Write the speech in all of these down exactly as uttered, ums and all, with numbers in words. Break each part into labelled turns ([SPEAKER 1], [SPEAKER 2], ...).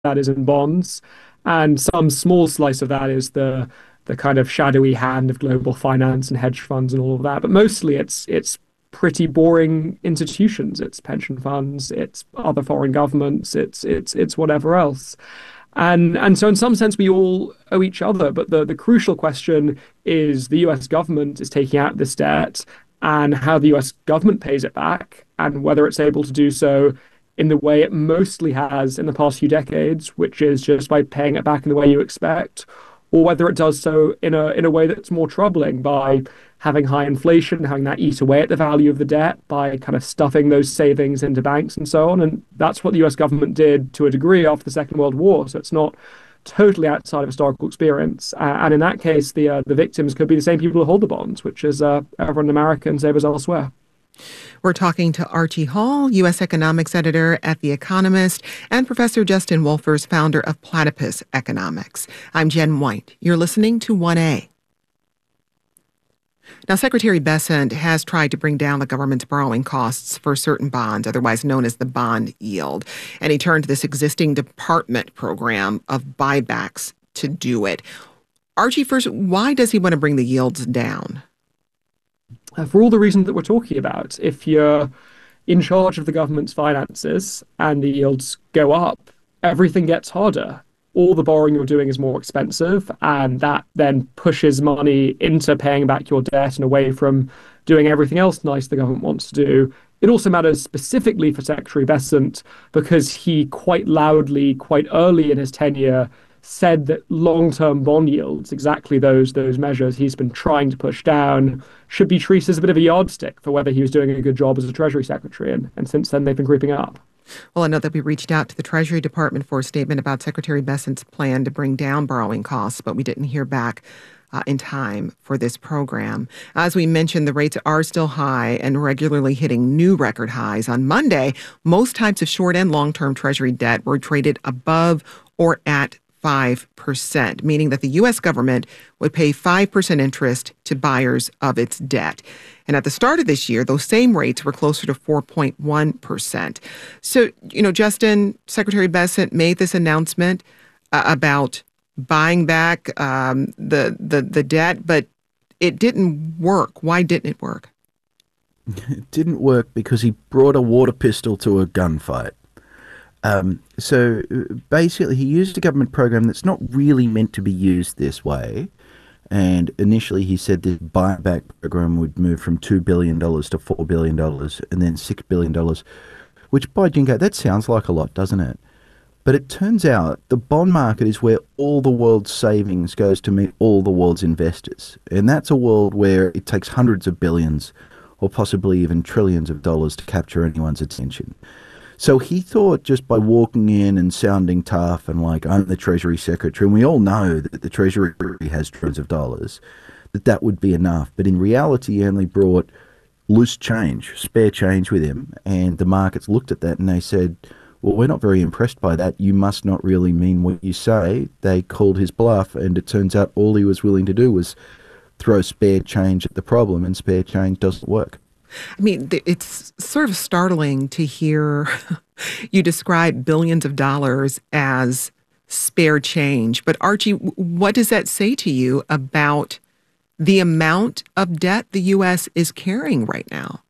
[SPEAKER 1] that is in bonds, and some small slice of that is the the kind of shadowy hand of global finance and hedge funds and all of that. But mostly it's it's pretty boring institutions. It's pension funds, it's other foreign governments, it's it's it's whatever else. And and so in some sense we all owe each other. But the, the crucial question is the U S government is taking out this debt and how the U S government pays it back and whether it's able to do so in the way it mostly has in the past few decades, which is just by paying it back in the way you expect, or whether it does so in a in a way that's more troubling by having high inflation, having that eat away at the value of the debt, by kind of stuffing those savings into banks and so on. And that's what the U S government did to a degree after the Second World War. So it's not totally outside of historical experience. Uh, and in that case, the uh, the victims could be the same people who hold the bonds, which is uh, everyone in America and savers elsewhere.
[SPEAKER 2] We're talking to Archie Hall, U S economics editor at The Economist, and Professor Justin Wolfers, founder of Platypus Economics. I'm Jen White. You're listening to one A. Now, Secretary Bessent has tried to bring down the government's borrowing costs for certain bonds, otherwise known as the bond yield. And he turned to this existing department program of buybacks to do it. Archie, first, why does he want to bring the yields down?
[SPEAKER 1] Uh, for all the reasons that we're talking about. If you're in charge of the government's finances and the yields go up, everything gets harder. All the borrowing you're doing is more expensive, and that then pushes money into paying back your debt and away from doing everything else nice the government wants to do. It also matters specifically for Secretary Bessent because he quite loudly, quite early in his tenure, said that long-term bond yields, exactly those those measures he's been trying to push down, should be treated as a bit of a yardstick for whether he was doing a good job as a Treasury Secretary. And, and since then, they've been creeping up.
[SPEAKER 2] Well, I know that we reached out to the Treasury Department for a statement about Secretary Bessent's plan to bring down borrowing costs, but we didn't hear back uh, in time for this program. As we mentioned, the rates are still high and regularly hitting new record highs. On Monday, most types of short and long-term Treasury debt were traded above or at five percent, meaning that the U S government would pay five percent interest to buyers of its debt. And at the start of this year, those same rates were closer to four point one percent. So, you know, Justin, Secretary Bessent made this announcement uh, about buying back um, the, the, the debt, but it didn't work. Why didn't it work?
[SPEAKER 3] It didn't work because he brought a water pistol to a gunfight. Um, so basically, he used a government program that's not really meant to be used this way. And initially, he said this buyback program would move from two billion dollars to four billion dollars and then six billion dollars, which by jingo, that sounds like a lot, doesn't it? But it turns out the bond market is where all the world's savings goes to meet all the world's investors. And that's a world where it takes hundreds of billions or possibly even trillions of dollars to capture anyone's attention. So he thought just by walking in and sounding tough and like, I'm the Treasury Secretary, and we all know that the Treasury has trillions of dollars, that that would be enough. But in reality, he only brought loose change, spare change with him. And the markets looked at that and they said, well, we're not very impressed by that. You must not really mean what you say. They called his bluff, and it turns out all he was willing to do was throw spare change at the problem, and spare change doesn't work.
[SPEAKER 2] I mean, it's sort of startling to hear you describe billions of dollars as spare change. But Archie, what does that say to you about the amount of debt the U S is carrying right now?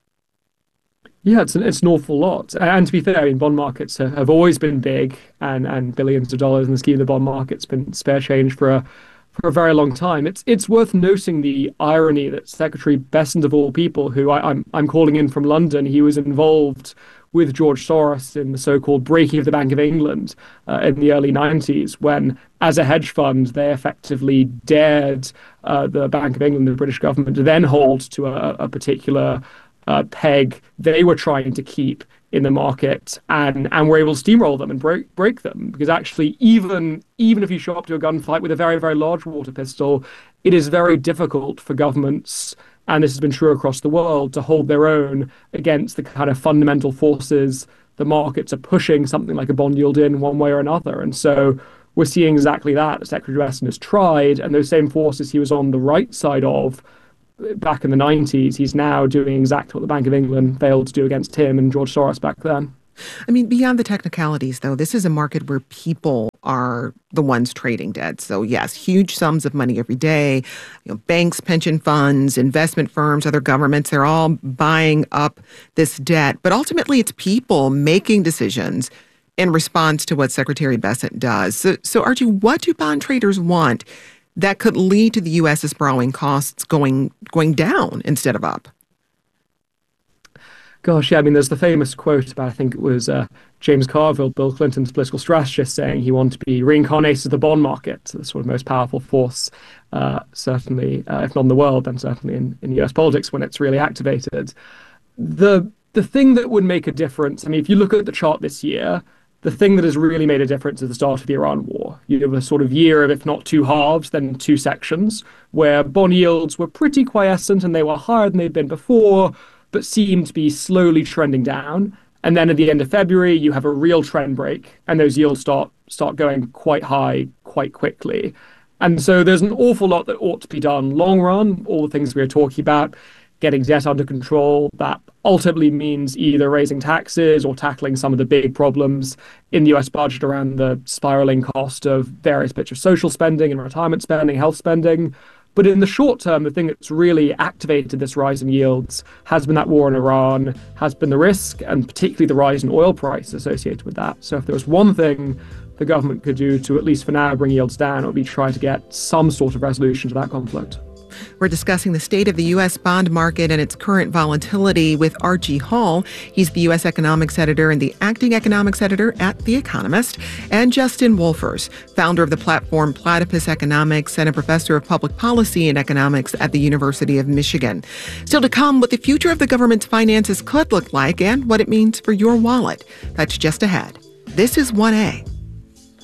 [SPEAKER 1] Yeah, it's an, it's an awful lot. And to be fair, I mean, bond markets have, have always been big, and, and billions of dollars in the scheme of the bond market's been spare change for a for a very long time. It's it's worth noting the irony that Secretary Bessent, of all people, who I, I'm I'm calling in from London, he was involved with George Soros in the so-called breaking of the Bank of England uh, in the early nineties, when, as a hedge fund, they effectively dared uh, the Bank of England, the British government, to then hold to a, a particular uh, peg they were trying to keep in the market, and and were able to steamroll them and break break them. Because actually, even even if you show up to a gunfight with a very, very large water pistol, it is very difficult for governments, and this has been true across the world, to hold their own against the kind of fundamental forces the markets are pushing something like a bond yield in one way or another. And so we're seeing exactly that. Secretary Bessent has tried, and those same forces he was on the right side of back in the nineties, he's now doing exactly what the Bank of England failed to do against him and George Soros back then.
[SPEAKER 2] I mean, beyond the technicalities, though, this is a market where people are the ones trading debt. So, yes, huge sums of money every day. You know, banks, pension funds, investment firms, other governments, they're all buying up this debt. But ultimately, it's people making decisions in response to what Secretary Bessent does. So, so Archie, what do bond traders want that could lead to the U S's borrowing costs going going down instead of up?
[SPEAKER 1] Gosh, yeah, I mean, there's the famous quote about, I think it was uh, James Carville, Bill Clinton's political strategist, saying he wanted to be reincarnated as the bond market, the sort of most powerful force, uh, certainly, uh, if not in the world, then certainly in, in U S politics when it's really activated. The the thing that would make a difference, I mean, if you look at the chart this year, the thing that has really made a difference is the start of the Iran war. You have a sort of year of, if not two halves, then two sections, where bond yields were pretty quiescent and they were higher than they'd been before, but seem to be slowly trending down. And then at the end of February, you have a real trend break, and those yields start start going quite high quite quickly. And so there's an awful lot that ought to be done long run, all the things we were talking about, getting debt under control. That ultimately means either raising taxes or tackling some of the big problems in the U S budget around the spiraling cost of various bits of social spending and retirement spending, health spending. But in the short term, the thing that's really activated this rise in yields has been that war in Iran, has been the risk, and particularly the rise in oil price associated with that. So if there was one thing the government could do to, at least for now, bring yields down, it would be try to get some sort of resolution to that conflict.
[SPEAKER 2] We're discussing the state of the U S bond market and its current volatility with Archie Hall. He's the U S economics editor and the acting economics editor at The Economist. And Justin Wolfers, founder of the platform Platypus Economics and a professor of public policy and economics at the University of Michigan. Still to come, what the future of the government's finances could look like and what it means for your wallet. That's just ahead. This is one A.